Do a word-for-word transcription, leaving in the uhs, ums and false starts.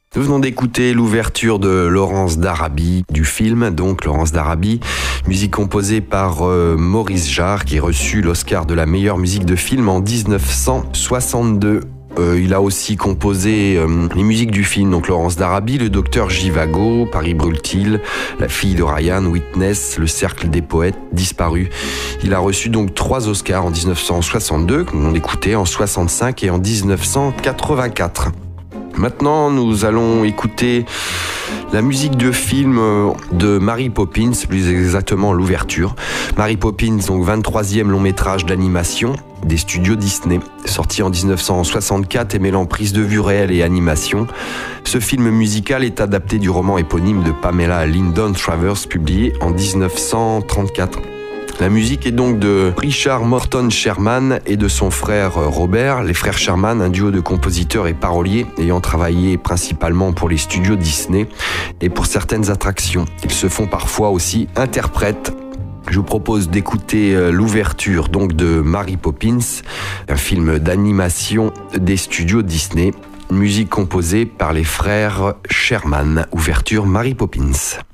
Nous venons d'écouter l'ouverture de Laurence d'Arabie, du film, donc Laurence d'Arabie, musique composée par euh, Maurice Jarre, qui a reçu l'Oscar de la meilleure musique de film en dix-neuf cent soixante-deux. Euh, il a aussi composé euh, les musiques du film, donc Laurence d'Arabie, Le Docteur Jivago, Paris brûle-t-il, La fille de Ryan, Witness, Le Cercle des poètes, Disparu. Il a reçu donc trois Oscars en dix-neuf cent soixante-deux, comme on écoutait, en soixante-cinq et en dix-neuf cent quatre-vingt-quatre. Maintenant, nous allons écouter la musique de film de Mary Poppins, plus exactement l'ouverture. Mary Poppins, donc vingt-troisième long métrage d'animation des studios Disney, sorti en dix-neuf cent soixante-quatre et mêlant prise de vue réelle et animation. Ce film musical est adapté du roman éponyme de Pamela Lyndon Travers, publié en dix-neuf cent trente-quatre. La musique est donc de Richard Morton Sherman et de son frère Robert, les frères Sherman, un duo de compositeurs et paroliers ayant travaillé principalement pour les studios Disney et pour certaines attractions. Ils se font parfois aussi interprètes. Je vous propose d'écouter l'ouverture donc de Mary Poppins, un film d'animation des studios Disney, musique composée par les frères Sherman. Ouverture Mary Poppins.